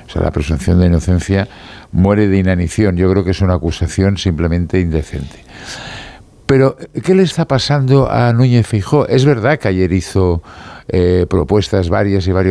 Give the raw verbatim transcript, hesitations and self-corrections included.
O sea, la presunción de inocencia muere de inanición. Yo creo que es una acusación simplemente indecente. Pero, ¿qué le está pasando a Núñez Feijóo? Es verdad que ayer hizo eh, propuestas varias y varios